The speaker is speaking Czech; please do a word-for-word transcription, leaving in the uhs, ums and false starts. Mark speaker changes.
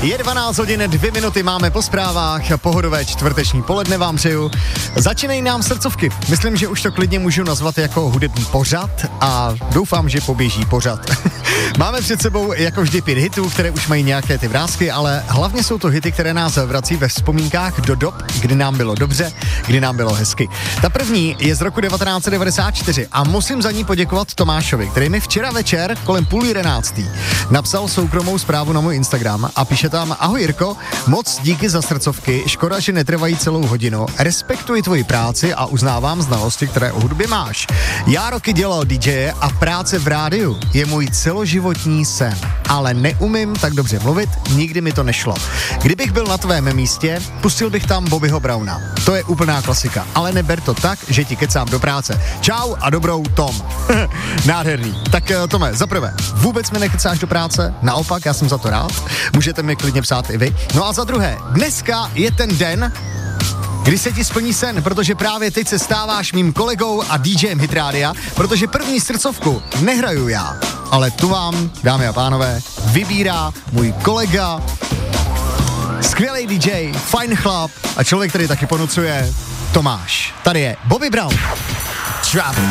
Speaker 1: Je dvanáct hodin, dvě minuty, máme po zprávách, pohodové čtvrteční poledne vám přeju. Začínají nám srdcovky. Myslím, že už to klidně můžu nazvat jako hudební pořad a doufám, že poběží pořad. Máme před sebou jako vždy pět hitů, které už mají nějaké ty vrásky, ale hlavně jsou to hity, které nás vrací ve vzpomínkách do dob, kdy nám bylo dobře, kdy nám bylo hezky. Ta první je z roku devatenáct set devadesát čtyři a musím za ní poděkovat Tomášovi, který mi včera večer kolem půl jedenáctý napsal soukromou zprávu na můj Instagram a píše tam: ahoj Jirko, moc díky za srdcovky, škoda, že netrvají celou hodinu, respektuji tvoji práci a uznávám znalosti, které o hudbě máš. Já roky dělal dý džeje a práce v rádiu je můj celoživotní sen, ale neumím tak dobře mluvit, nikdy mi to nešlo. Kdybych byl na tvém místě, pustil bych tam Bobbyho Browna. To je úplná klasika, ale neber to tak, že ti kecám do práce. Čau a dobrou, Tom. Nádherný. Tak Tome, zaprvé, vůbec mi nekecáš do práce, naopak, já jsem za to rád. Můžete mi klidně psát i vy. No a za druhé, dneska je ten den, kdy se ti splní sen, protože právě teď se stáváš mým kolegou a dý džejem Hit Rádia, protože první srdcovku nehraju já, ale tu vám, dámy a pánové, vybírá můj kolega, skvělý dý džej, fajn chlap a člověk, který taky ponucuje, Tomáš. Tady je Bobby Brown. Travel.